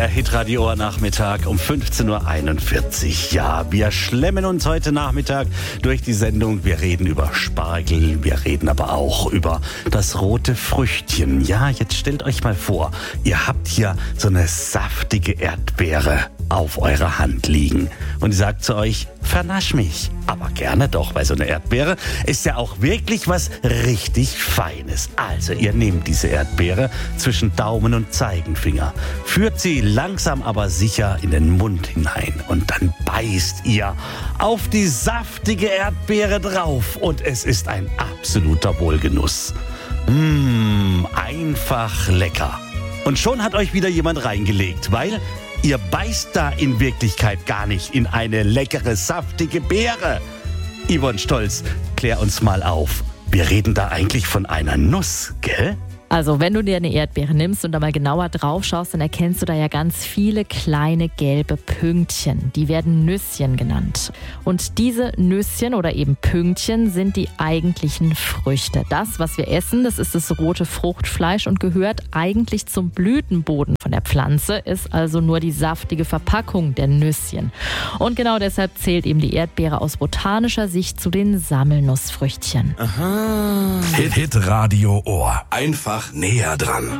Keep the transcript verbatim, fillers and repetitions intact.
Der Hitradio Nachmittag um fünfzehn Uhr einundvierzig. Ja, wir schlemmen uns heute Nachmittag durch die Sendung. Wir reden über Spargel, wir reden aber auch über das rote Früchtchen. Ja, jetzt stellt euch mal vor, ihr habt hier so eine saftige Erdbeere auf eurer Hand liegen. Und ihr sagt zu euch, vernasch mich. Aber gerne doch, weil so eine Erdbeere ist ja auch wirklich was richtig Feines. Also ihr nehmt diese Erdbeere zwischen Daumen und Zeigenfinger, führt sie langsam aber sicher in den Mund hinein und dann beißt ihr auf die saftige Erdbeere drauf und es ist ein absoluter Wohlgenuss. Mmh, einfach lecker. Und schon hat euch wieder jemand reingelegt, weil ihr beißt da in Wirklichkeit gar nicht in eine leckere, saftige Beere. Yvonne Stolz, klär uns mal auf. Wir reden da eigentlich von einer Nuss, gell? Also wenn du dir eine Erdbeere nimmst und da mal genauer drauf schaust, dann erkennst du da ja ganz viele kleine gelbe Pünktchen. Die werden Nüsschen genannt. Und diese Nüsschen oder eben Pünktchen sind die eigentlichen Früchte. Das, was wir essen, das ist das rote Fruchtfleisch und gehört eigentlich zum Blütenboden von der Pflanze, ist also nur die saftige Verpackung der Nüsschen. Und genau deshalb zählt eben die Erdbeere aus botanischer Sicht zu den Sammelnussfrüchtchen. Aha. Hit, Hit Radio Ohr. Einfach näher dran.